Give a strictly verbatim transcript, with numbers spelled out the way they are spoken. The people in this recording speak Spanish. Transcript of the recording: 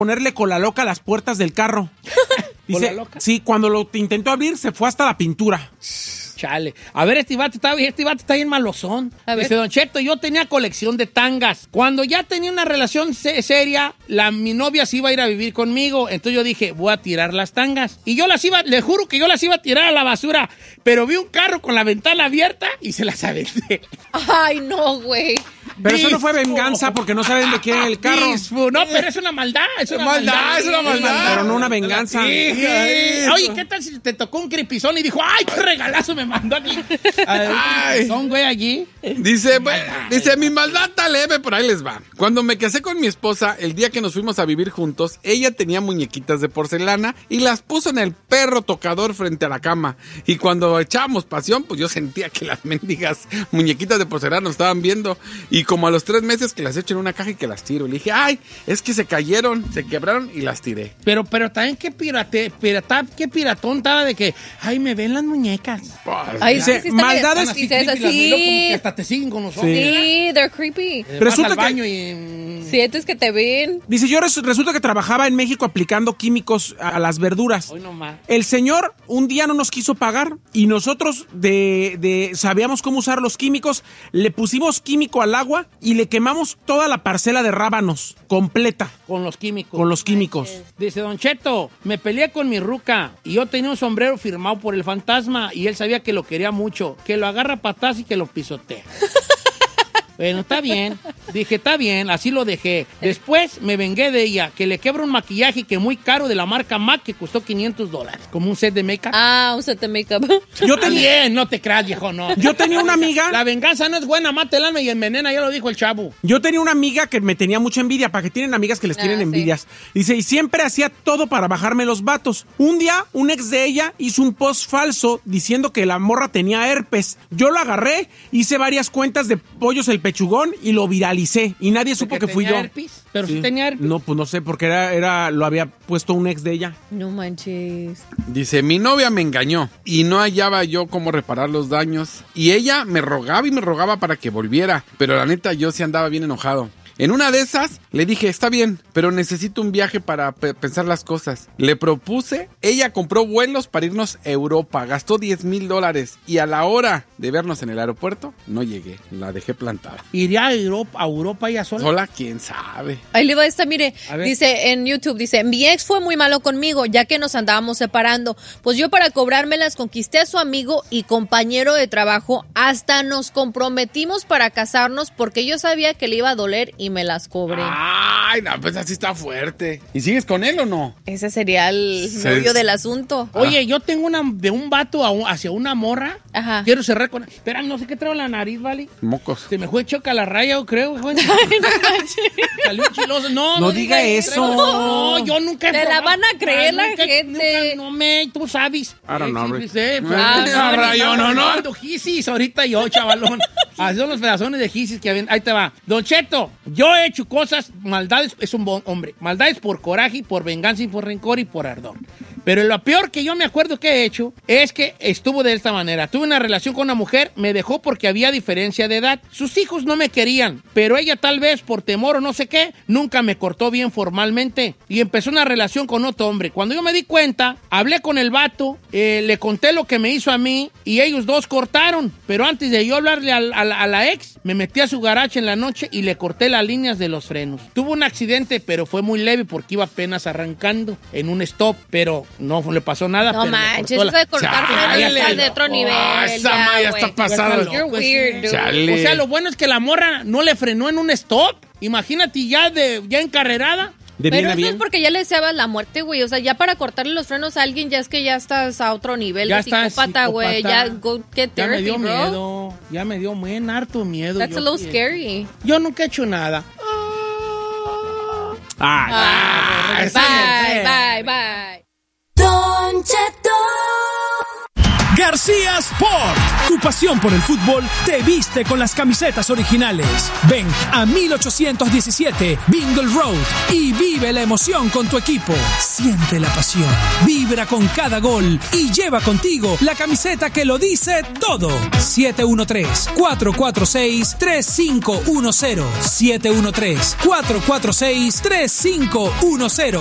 ponerle cola loca a las puertas del carro. Dice, ¿Cola loca? Sí, cuando lo intentó abrir se fue hasta la pintura. Chale. A ver, este vato está, este vato está bien malosón. A ver. Dice, Don Cheto, yo tenía colección de tangas. Cuando ya tenía una relación se- seria, la, mi novia se iba a ir a vivir conmigo. Entonces yo dije, voy a tirar las tangas. Y yo las iba, le juro que yo las iba a tirar a la basura. Pero vi un carro con la ventana abierta y se las aventé. Ay, no, güey. Pero eso no fue Disco. venganza porque no saben de quién era el carro. Disco. No, pero es una maldad. Es una Maldad, maldad. es una maldad. Pero no una venganza. Sí, sí. Oye, ¿qué tal si te tocó un cripizón y dijo, ay, qué regalazo me mandó aquí? Ay. Son güey allí. Dice, bueno, dice, mi maldad está leve, por ahí les va. Cuando me casé con mi esposa, el día que nos fuimos a vivir juntos, ella tenía muñequitas de porcelana y las puso en el perro tocador frente a la cama. Y cuando echábamos pasión, pues yo sentía que las mendigas muñequitas de porcelana nos estaban viendo. Y como a los tres meses que las echo en una caja y que las tiro. Y le dije, ay, es que se cayeron, se quebraron y las tiré. Pero, pero también qué pirate, pirata, qué piratón estaba de que, ay, me ven las muñecas. Pues, Ay, Dice, sí, sí está maldades- bien. Sí, es creepy, las veo como que así. hasta te siguen con nosotros. Sí, they're creepy. Eh, vas Resulta al que- baño y... mm, Sientes que te ven. Dice, yo res- resulta que trabajaba en México aplicando químicos a las verduras. Hoy nomás. El señor un día no nos quiso pagar y nosotros de, de sabíamos cómo usar los químicos, le pusimos químico al agua y le quemamos toda la parcela de rábanos completa Con los químicos. con los químicos. Dice, Don Cheto, me peleé con mi ruca y yo tenía un sombrero firmado por el fantasma y él sabía que lo quería mucho, que lo agarra a patas y que lo pisotea. Bueno, está bien. Dije, está bien, así lo dejé. Después me vengué de ella, que le quebra un maquillaje que muy caro de la marca MAC que costó quinientos dólares. Como un set de make-up. Ah, un set de make-up. Yo Está tenía, bien, no te creas, viejo, no. yo tenía una amiga, La venganza no es buena, mata el alma y envenena, ya lo dijo el chavo. yo tenía una amiga que me tenía mucha envidia, para que tienen amigas que les Ah, tienen sí. envidias. Dice, y siempre hacía todo para bajarme los vatos. Un día, un ex de ella hizo un post falso diciendo que la morra tenía herpes. Yo lo agarré, hice varias cuentas de Pollos el Pechugón y lo viralicé. Y nadie supo que fui yo. ¿Tenía herpes? Pero sí tenía herpes. No, pues no sé, porque era, era, lo había puesto un ex de ella. No manches. Dice, mi novia me engañó y no hallaba yo cómo reparar los daños. Y ella me rogaba y me rogaba para que volviera. Pero la neta, yo sí andaba bien enojado. En una de esas, le dije, está bien, pero necesito un viaje para pe- pensar las cosas. Le propuse, ella compró vuelos para irnos a Europa, gastó diez mil dólares y a la hora de vernos en el aeropuerto, no llegué, la dejé plantada. ¿Iría a Europa, a Europa ella sola? Sola, quién sabe. Ahí le va esta, mire, A ver. dice en YouTube, dice, mi ex fue muy malo conmigo, ya que nos andábamos separando. Pues yo para cobrármelas conquisté a su amigo y compañero de trabajo, hasta nos comprometimos para casarnos porque yo sabía que le iba a doler y me las cobré. Ay, no, pues así está fuerte. ¿Y sigues con él o no? Ese sería el Se- novio del asunto. Oye, yo tengo una de un vato a un- hacia una morra. Ajá. Quiero cerrar con... Espera, no sé qué traigo en la nariz, ¿vale? Mocos. Se me fue choca la raya, yo creo. güey. Salió un chiloso. No, No diga eso. No, yo nunca he Te la probado. van a creer la nunca- gente. nunca- no me, tú sabes. I don't know, Sí, Rick. sí, sí, pero- Ah, no, rayo, no, no. probando gisis ahorita yo, chavalón. Así son los pedazones de gisis que habían. Ahí te va. Don Cheto, yo he hecho cosas, maldades, es un buen hombre. Maldades por coraje, por venganza y por rencor y por ardor. Pero lo peor que yo me acuerdo que he hecho es que estuvo de esta manera. Tuve una relación con una mujer, me dejó porque había diferencia de edad. Sus hijos no me querían, pero ella tal vez por temor o no sé qué, nunca me cortó bien formalmente. Y empezó una relación con otro hombre. Cuando yo me di cuenta, hablé con el vato, eh, le conté lo que me hizo a mí y ellos dos cortaron. Pero antes de yo hablarle al- a, la, a la ex, me metí a su garaje en la noche y le corté las líneas de los frenos. Tuvo un accidente, pero fue muy leve porque iba apenas arrancando en un stop, pero no le pasó nada. No pero le manches, cortó eso de cortar Chale, frenos ya está de otro loco. nivel. Ah, esa ya, ma ya güey. está pasada. You're Pues, weird, dude. Chale. O sea, lo bueno es que la morra no le frenó en un stop. Imagínate ya de ya encarrerada. De Pero bien a eso bien. es porque ya le deseabas la muerte, güey. O sea, ya para cortarle los frenos a alguien ya es que ya estás a otro nivel Ya de está psicópata, güey. Ya go get Ya me therapy, dio bro. miedo. Ya me dio muy harto miedo. That's yo, a little sí. scary. Yo nunca he hecho nada. Ay, Ah, Bye, bye, bye. Don Cheto. García Sport. Tu pasión por el fútbol te viste con las camisetas originales. Ven a mil ochocientos diecisiete Bingle Road y vive la emoción con tu equipo. Siente la pasión, vibra con cada gol y lleva contigo la camiseta que lo dice todo. siete uno tres, cuatro cuatro seis, tres cinco uno cero. siete uno tres, cuatro cuatro seis, tres cinco uno cero.